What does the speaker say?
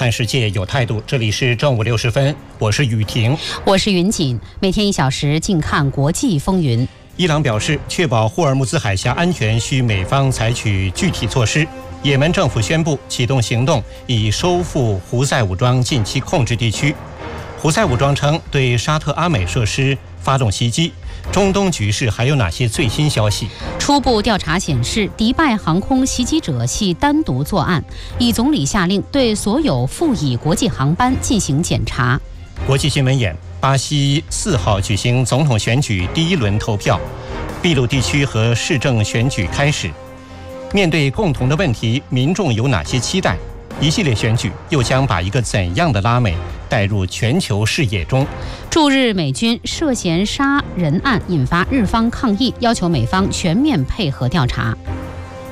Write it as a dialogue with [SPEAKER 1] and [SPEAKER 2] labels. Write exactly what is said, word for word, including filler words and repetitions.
[SPEAKER 1] 看世界有态度，这里是正午六十分，我是雨婷，
[SPEAKER 2] 我是云锦，每天一小时，静看国际风云。
[SPEAKER 1] 伊朗表示，确保霍尔木兹海峡安全需美方采取具体措施。也门政府宣布启动行动，以收复胡塞武装近期控制地区。胡塞武装称对沙特阿美设施发动袭击。中东局势还有哪些最新消息？
[SPEAKER 2] 初步调查显示，迪拜航空袭击者系单独作案，以总理下令对所有赴以国际航班进行检查。
[SPEAKER 1] 国际新闻眼：巴西四号举行总统选举第一轮投票，秘鲁地区和市政选举开始。面对共同的问题，民众有哪些期待？一系列选举又将把一个怎样的拉美带入全球视野中？
[SPEAKER 2] 驻日美军涉嫌杀人案引发日方抗议，要求美方全面配合调查。